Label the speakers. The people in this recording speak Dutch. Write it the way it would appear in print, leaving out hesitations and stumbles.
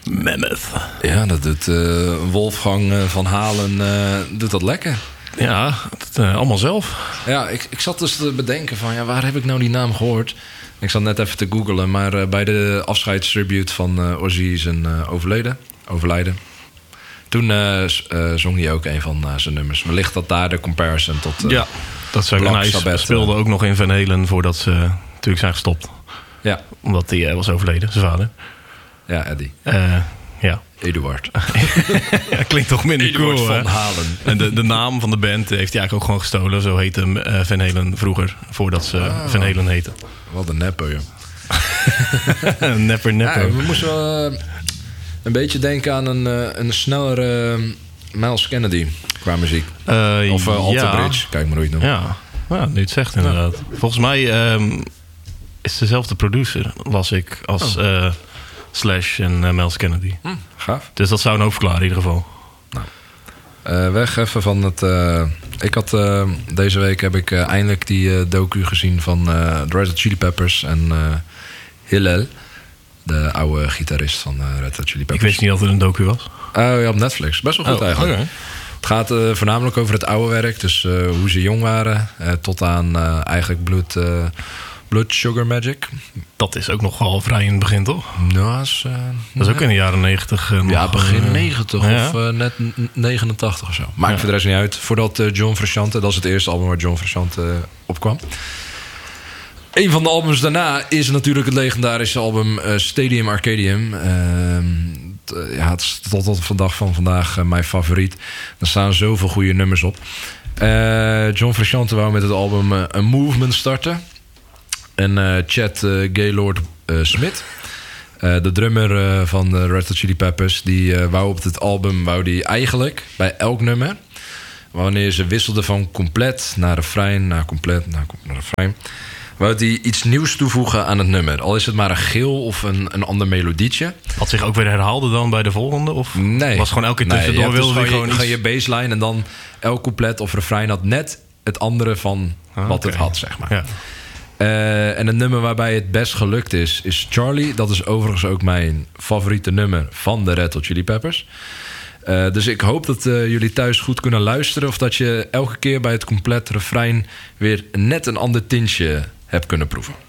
Speaker 1: Mammoth.
Speaker 2: Ja, dat doet Wolfgang van Halen doet dat lekker.
Speaker 1: Ja, allemaal zelf.
Speaker 2: Ja, ik zat dus te bedenken van... waar heb ik nou die naam gehoord? Ik zat net even te googlen, maar bij de afscheidstribute van Ozzy is een overlijden. Toen zong hij ook een van zijn nummers. Wellicht dat daar de comparison tot...
Speaker 1: ja, dat zou ik. En hij speelde ook nog in Van Halen voordat ze natuurlijk zijn gestopt.
Speaker 2: Ja.
Speaker 1: Omdat hij was overleden, zijn vader.
Speaker 2: Ja, Eddie.
Speaker 1: Ja.
Speaker 2: Eduard.
Speaker 1: Ja, klinkt toch minder
Speaker 2: Eduard
Speaker 1: cool,
Speaker 2: van Halen.
Speaker 1: En de naam van de band heeft hij eigenlijk ook gewoon gestolen. Zo heette Van Halen vroeger, voordat ze Van Halen heten.
Speaker 2: Wat een nepper, joh.
Speaker 1: Nepper.
Speaker 2: Ja, we moesten wel een beetje denken aan een snellere Miles Kennedy qua muziek. Of Alter Bridge, kijk maar hoe je het noemt.
Speaker 1: Ja, nu het zegt inderdaad. Volgens mij is dezelfde producer, las ik, als Slash en Miles Kennedy.
Speaker 2: Gaaf.
Speaker 1: Dus dat zou een hoop verklaren in ieder geval.
Speaker 2: Nou, weg even van het... ik had deze week heb ik eindelijk die docu gezien van The Red Hot Chili Peppers en Hillel, de oude gitarist van Red Hot Chili Peppers.
Speaker 1: Ik wist niet dat er een docu was.
Speaker 2: Ja, op Netflix. Best wel goed eigenlijk.
Speaker 1: Okay.
Speaker 2: Het gaat voornamelijk over het oude werk. Dus hoe ze jong waren. Tot aan eigenlijk Blood Sugar Magic.
Speaker 1: Dat is ook nog wel vrij in het begin, toch?
Speaker 2: Nou,
Speaker 1: dat is ook in de jaren 90.
Speaker 2: Ja, begin 90 of net 89 of zo. Maakt voor de rest niet uit. Voordat John Frusciante, dat is het eerste album waar John Frusciante opkwam. Een van de albums daarna is natuurlijk het legendarische album Stadium Arcadium. Het is tot de dag van vandaag mijn favoriet. Er staan zoveel goede nummers op. John Frusciante wou met het album een movement starten. En Chad Gaylord Smith, de drummer van de Red Hot Chili Peppers, die wou op het album die eigenlijk bij elk nummer, wanneer ze wisselden van compleet naar refrein, naar compleet naar refrein, wou die iets nieuws toevoegen aan het nummer. Al is het maar een geel of een ander melodietje.
Speaker 1: Wat zich ook weer herhaalde dan bij de volgende? Of
Speaker 2: nee.
Speaker 1: Was gewoon elke keer tussendoor wilde
Speaker 2: dus
Speaker 1: gewoon
Speaker 2: je baseline en dan elk couplet of refrein had net het andere van wat het had, zeg maar.
Speaker 1: Ja.
Speaker 2: En het nummer waarbij het best gelukt is Charlie. Dat is overigens ook mijn favoriete nummer van de Red Hot Chili Peppers. Dus ik hoop dat jullie thuis goed kunnen luisteren, of dat je elke keer bij het compleet refrein weer net een ander tintje hebt kunnen proeven.